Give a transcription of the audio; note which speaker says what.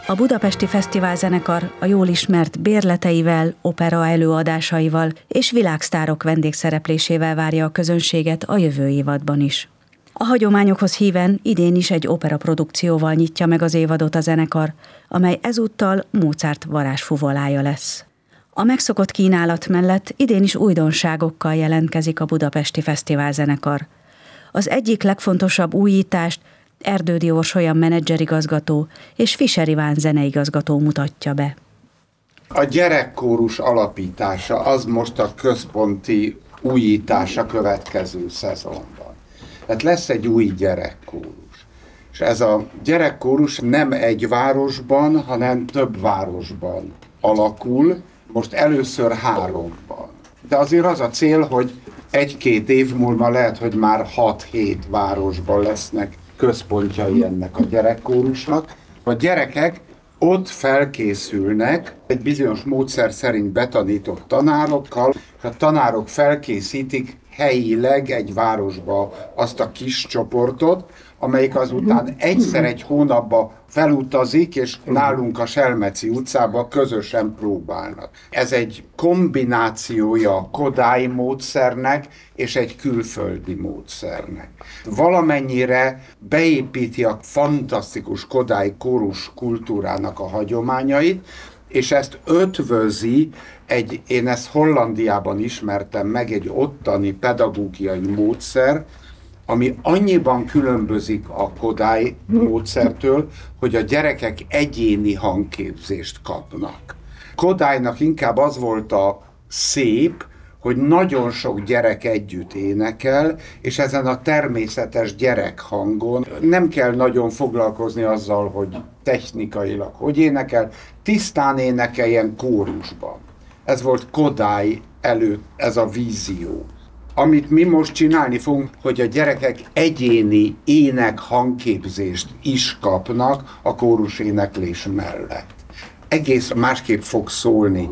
Speaker 1: A Budapesti Fesztiválzenekar a jól ismert bérleteivel, opera előadásaival és világsztárok vendégszereplésével várja a közönséget a jövő évadban is. A hagyományokhoz híven idén is egy operaprodukcióval nyitja meg az évadot a zenekar, amely ezúttal Mozart varázsfuvolája lesz. A megszokott kínálat mellett idén is újdonságokkal jelentkezik a Budapesti Fesztiválzenekar. Az egyik legfontosabb újítást Erdődy Orsolya menedzserigazgató és Fischer Iván zeneigazgató mutatja be.
Speaker 2: A gyerekkórus alapítása az most a központi újítás a következő szezonban. Tehát lesz egy új gyerekkórus. És ez a gyerekkórus nem egy városban, hanem több városban alakul, most először 3-ban. De azért az a cél, hogy 1-2 év múlva lehet, hogy már 6-7 városban lesznek központjai ennek a gyerekkórusnak. A gyerekek ott felkészülnek egy bizonyos módszer szerint betanított tanárokkal, és a tanárok felkészítik helyileg egy városba azt a kis csoportot, amelyik azután egyszer egy hónapba felutazik, és nálunk a Selmeci utcába közösen próbálnak. Ez egy kombinációja a Kodály módszernek és egy külföldi módszernek. Valamennyire beépíti a fantasztikus Kodály kórus kultúrának a hagyományait, és ezt ötvözi én ezt Hollandiában ismertem meg, egy ottani pedagógiai módszer, ami annyiban különbözik a Kodály módszertől, hogy a gyerekek egyéni hangképzést kapnak. Kodálynak inkább az volt a szép, hogy nagyon sok gyerek együtt énekel, és ezen a természetes gyerekhangon nem kell nagyon foglalkozni azzal, hogy technikailag hogy énekel, tisztán énekeljen kórusban. Ez volt Kodály előtt, ez a vízió. Amit mi most csinálni fogunk, hogy a gyerekek egyéni ének-hangképzést is kapnak a kórus éneklés mellett. Egész másképp fog szólni